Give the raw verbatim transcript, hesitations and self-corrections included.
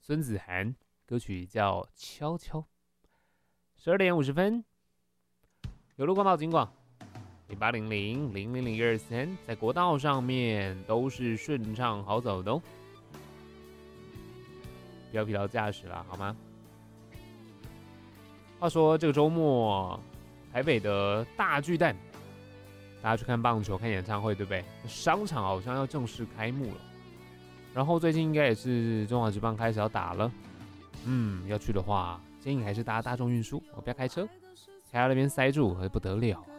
孙子涵，歌曲叫《悄悄》。十二点五十分，有路光报警广。零八零零零零零一二三，在国道上面都是顺畅好走的哦，不要疲劳驾驶啦，好吗？话说这个周末，台北的大巨蛋，大家去看棒球、看演唱会，对不对？商场好像要正式开幕了，然后最近应该也是中华职棒开始要打了，嗯，要去的话，建议还是搭大众运输，我不要开车，开到那边塞住，不得了啊！